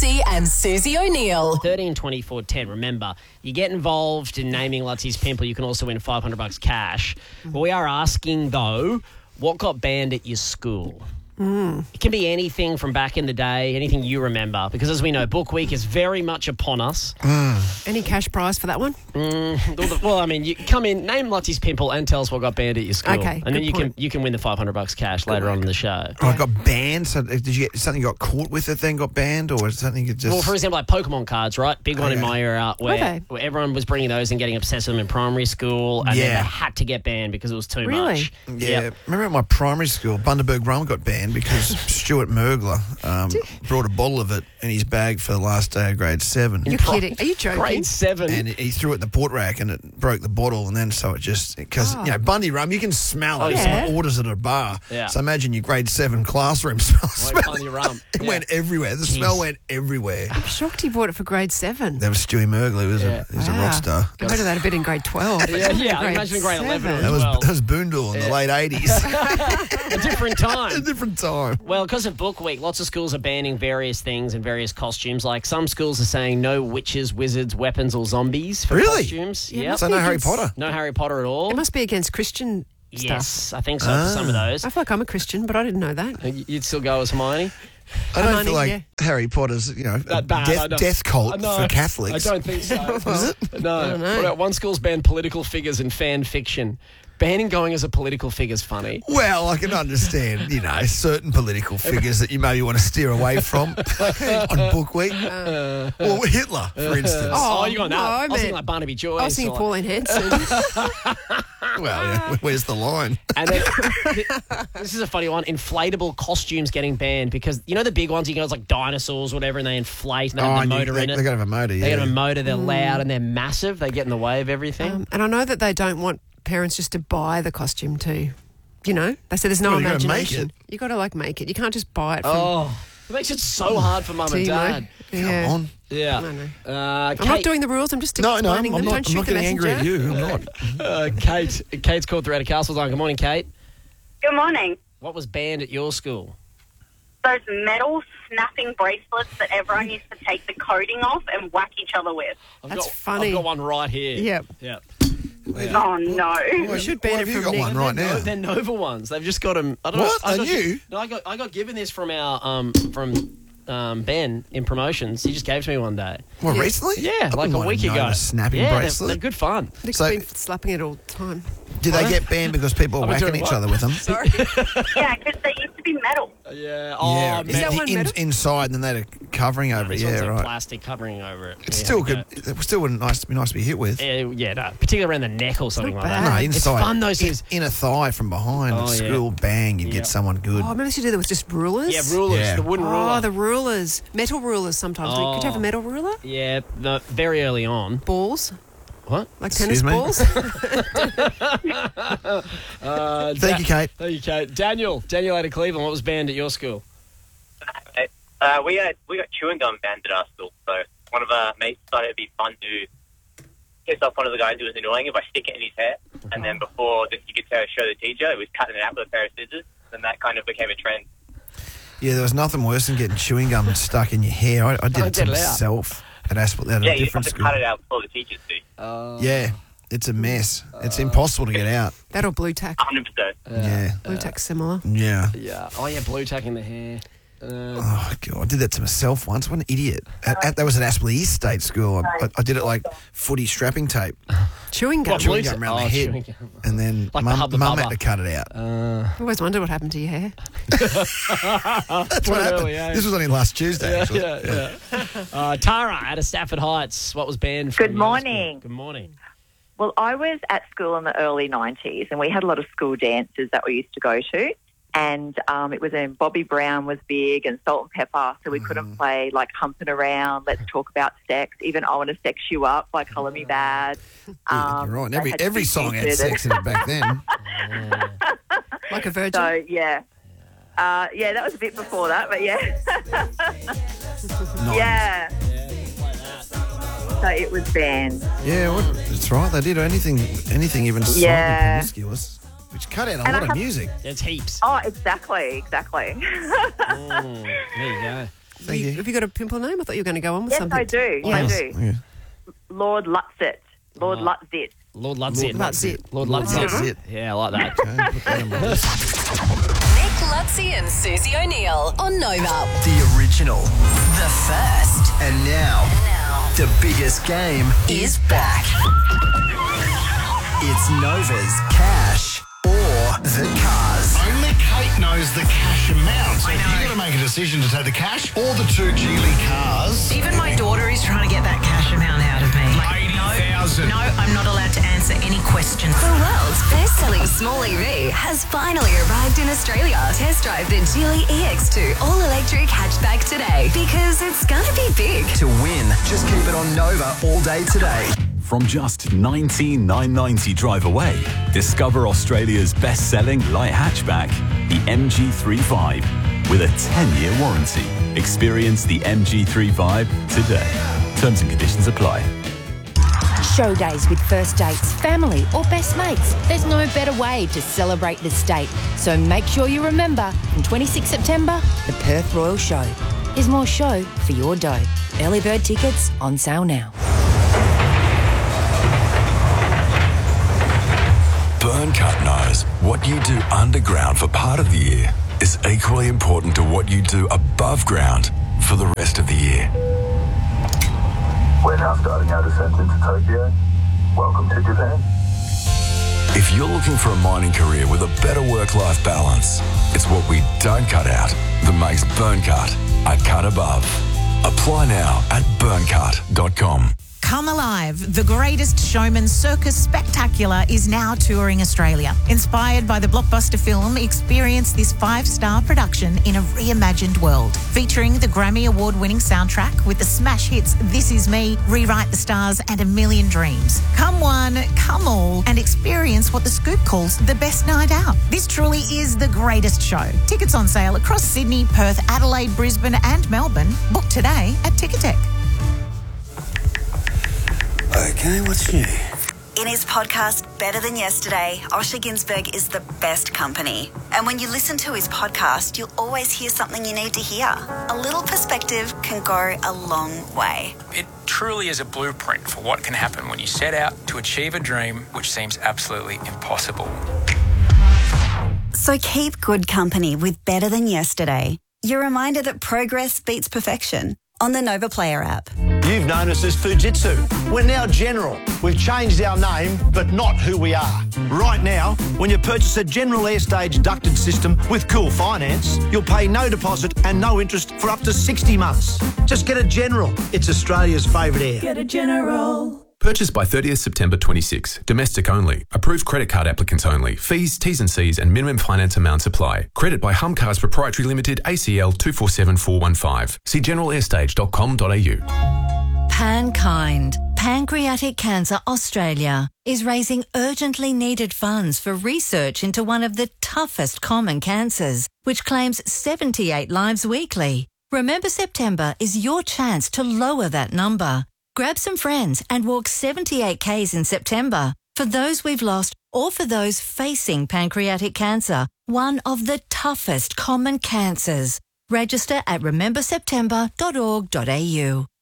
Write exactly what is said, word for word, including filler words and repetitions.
Massey and Susie O'Neill. thirteen twenty-four ten. Remember, you get involved in naming Lutzie's Pimple, you can also win five hundred bucks cash. But we are asking, though, what got banned at your school? Mm. It can be anything from back in the day, anything you remember, because as we know, Book Week is very much upon us. Mm. Any cash prize for that one? Mm, well, I mean, you come in, name Lutzie's Pimple, and tell us what got banned at your school. Okay, and then good you point. can you can win the five hundred bucks cash later on in the show. Oh, I got banned. So did you get something you got caught with it then got banned, or was something you just? Well, for example, like Pokemon cards, right? Big one in Okay. my era where, Okay. where everyone was bringing those and getting obsessed with them in primary school, and then Yeah. they had to get banned because it was too Really? much. Yeah, Yep. remember at my primary school, Bundaberg rum got banned because Stuart Mergler um, brought a bottle of it in his bag for the last day of grade seven. You're kidding. Are you joking? Grade seven. And he threw it in the port rack and it broke the bottle, and then so it just because Oh. you know Bundy rum you can smell it. Oh, If yeah. someone orders it at a bar. Yeah. So imagine your grade seven classroom smell. Like smell Bundy rum. It Yeah. went everywhere. The smell went everywhere. I'm shocked he bought it for grade seven. That was Stewie Mergler. He was, Yeah. a, he was Wow. a rock star. I heard of that a bit in grade twelve. Yeah, yeah, I Grade imagine grade eleven seven. That was well. that was Boondall in the late eighties. A different A time. different time. Well, because of Book Week, lots of schools are banning various things and various costumes. Like some schools are saying no witches, wizards, weapons, or zombies for Really? costumes. Yeah, Yep. must So be no Harry against- Potter. No Harry Potter at all. It must be against Christian stuff. Yes, I think so for some of those. I feel like I'm a Christian, but I didn't know that. Uh, You'd still go as Hermione? I don't Hermione, feel like yeah. Harry Potter's, you know, a That bad, I death, know. death cult I know. for Catholics. I don't think so. Is it? No. don't know. What about one school's banned political figures and fan fiction? Banning going as a political figure is funny. Well, I can understand, you know, certain political figures that you maybe want to steer away from on Book Week. Uh, Or Hitler, for instance. Oh, you got that. no, I I was thinking meant- like Barnaby Joyce. I was thinking or like- Pauline Hanson. Well, yeah, where's the line? And then, this is a funny one. Inflatable costumes getting banned because, you know the big ones, you go, it's like dinosaurs, whatever, and they inflate and they have Oh, the and you- motor they, in it. They got to have a motor, yeah. They got a motor, they're loud and they're massive. They get in the way of everything. um, and I know that they don't want parents just to buy the costume too. You know, they said there's no Well, you gotta make imagination. it. You got to like make it. You can't just buy it from oh, it makes it so hard for mum and Timo. dad. Yeah. Come on. Yeah. I know. Uh, I'm Kate, not doing the rules. I'm just No, no, explaining I'm, I'm them. not, Don't I'm shoot not the getting angry at messenger. you. I'm not. uh, Kate, Kate's called through out of Castletown. Good morning, Kate. Good morning. What was banned at your school? Those metal snapping bracelets that everyone used to take the coating off and whack each other with. I've That's got, funny. I've got one right here. Yep. Yeah. Oh, no. We should ban What it have you from got Nick. one right No, now? they're Nova ones. They've just got them. I don't What? know. I Are got, you? No, I got I got given this from our um from um Ben in promotions. He just gave it to me one day. Well, Yeah. recently? Yeah, I like a wouldn't want week to know ago. a snapping yeah, they're, bracelet. they're good fun. Nick's So- been slapping it all the time. Do they get banned because people are I've been whacking doing each what? other with them? Sorry. Yeah, because they used to be metal. Yeah. Oh, yeah. man. Is that In- one in- metal? inside, and then they're covering over it. This Yeah, one's like right. plastic covering over it. It's Yeah, still yeah. good. It still wouldn't nice be nice to be hit with. Yeah, yeah, no, particularly around the neck or something not like bad. that. No, It's inside. It's fun though. in, Since in a thigh from behind. Oh, at yeah. school, bang, you Yep. get someone good. Oh, remember they used to do that with just rulers? yeah, rulers, Yeah. the wooden ruler. Oh, the rulers. Metal rulers sometimes. Oh. Could you have a metal ruler? Yeah, no, very early on. Balls? What? Like Excuse tennis me? balls? Uh, Thank you, Kate. Thank you, Kate. Daniel, Daniel out of Cleveland. What was banned at your school? Uh, we had we got chewing gum banned at our school. So one of our mates thought it'd be fun to piss off one of the guys who was annoying it by sticking it in his hair. And then before this, you could tell, show the teacher, it was cutting it out with a pair of scissors. And that kind of became a trend. Yeah, there was nothing worse than getting chewing gum stuck in your hair. I, I did Oh, it to get it out. myself at Aspel at Yeah, a you just have different to school. cut it out before the teachers do. Uh, Yeah, it's a mess. It's impossible to get out. that or blue tack. one hundred percent. Yeah, Blue tack's similar. yeah. Yeah. Oh, yeah, blue tack in the hair. Uh, Oh god, I did that to myself once. What an idiot! At, at, that was at Aspel East State School. I, I, I did it like footy strapping tape, Chewing gum. What, chewing blue gum ta- around oh, the chewing head, gum. and then Like the mum, Hubba mum Bubba. had to cut it out. uh, I always wondered what happened to your hair. That's what an happened. early age. This was only last Tuesday. yeah, actually. yeah, yeah. Uh, Tara out of Stafford Heights. What was banned from Good your morning. school? Good morning. Well, I was at school in the early nineties and we had a lot of school dances that we used to go to. And um, it was in Bobby Brown was big and Salt and Pepper, so we Mm. couldn't play like Humping Around, Let's Talk About Sex, even I Want to Sex You Up by Colour Me Bad. Yeah, Um, you're right. And they every had to every be song had considered. sex in it back then. Like a virgin. So, yeah. Uh, yeah, that was a bit before that, but yeah. Nice. yeah. So it was banned. Yeah, well, that's right. They did anything, anything even slightly Yeah. promiscuous, which cut out a And lot I of have- music. There's heaps. Oh, exactly, exactly. Mm, there you go. Thank you, you. Have you got a pimple name? I thought you were going to go on with Yes, something. I do. Yes. I do. Yeah. Lord Lutzit. Lord Lutzit. Lord Lutzit. Lutzit. Lord Lord Lutzit. Lutzit. Yeah, I like that. Okay, put that on my list. Nick Lutzi and Susie O'Neill on Nova. The original. The first And now, now the biggest game is back. It's Nova's Cash or the Cars. Only Kate knows the cash amount. So you've got to make a decision to take the cash or the two Geely cars. Even my daughter is trying to get that cash amount out of me. eighty thousand. No, I'm not allowed to answer any questions. The world's best-selling small E V has finally arrived in Australia. Test drive the Geely E X two all-electric hatchback today because it's going to be big. To win, just keep it on Nova all day today. From just nineteen thousand nine hundred drive away, discover Australia's best-selling light hatchback, the M G three Vibe, with a ten-year warranty. Experience the M G three Vibe today. Terms and conditions apply. Show days with first dates, family or best mates. There's no better way to celebrate the state. So make sure you remember, from twenty-sixth September, the Perth Royal Show. Here's more show for your dough. Early bird tickets on sale now. Burncut knows what you do underground for part of the year is equally important to what you do above ground for the rest of the year. We're now starting our descent into Tokyo. Welcome to Japan. If you're looking for a mining career with a better work-life balance, it's what we don't cut out that makes Burncut a cut above. Apply now at burncut dot com. Come Alive, the Greatest Showman Circus Spectacular is now touring Australia. Inspired by the blockbuster film, experience this five-star production in a reimagined world. Featuring the Grammy Award-winning soundtrack with the smash hits This Is Me, Rewrite the Stars and A Million Dreams. Come one, come all, and experience what the Scoop calls the best night out. This truly is the greatest show. Tickets on sale across Sydney, Perth, Adelaide, Brisbane and Melbourne. Book today at Ticketek. Okay, what's new? In his podcast, Better Than Yesterday, Osher Ginsberg is the best company. And when you listen to his podcast, you'll always hear something you need to hear. A little perspective can go a long way. It truly is a blueprint for what can happen when you set out to achieve a dream which seems absolutely impossible. So keep good company with Better Than Yesterday. Your reminder that progress beats perfection on the Nova Player app. You've known us as Fujitsu. We're now General. We've changed our name, but not who we are. Right now, when you purchase a General Airstage ducted system with Cool Finance, you'll pay no deposit and no interest for up to sixty months. Just get a General. It's Australia's favourite air. Get a General. Purchase by thirtieth September twenty-six. Domestic only. Approved credit card applicants only. Fees, T's and C's and minimum finance amounts apply. Credit by Humcars Proprietary Limited, A C L two four seven four one five. See general airstage dot com dot a u. Pankind, Pancreatic Cancer Australia, is raising urgently needed funds for research into one of the toughest common cancers, which claims seventy-eight lives weekly. Remember September is your chance to lower that number. Grab some friends and walk seventy-eight kays in September for those we've lost or for those facing pancreatic cancer, one of the toughest common cancers. Register at remember september dot org dot a u.